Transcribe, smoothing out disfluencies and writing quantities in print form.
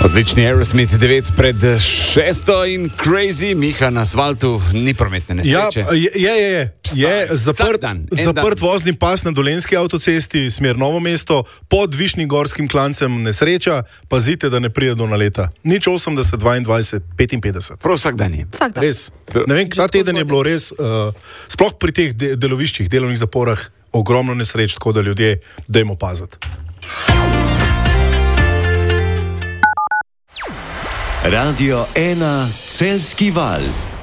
Odlični Aerosmith 9 pred 6 in Crazy, Miha na asfaltu, ni prometne nesreče. Je zaprt vozni pas na Dolenjski avtocesti, smer Novo mesto, pod Višnjim gorskim klancem nesreča, pazite, da ne pride do naleta. Nič 80, 22, 55. Prav vsak dan je. Res. Ne vem, ta teden je bilo res, sploh pri teh deloviščih, delovnih zaporah, ogromno nesreč, tako da ljudje dajmo paziti. Radio 1 Celjski val.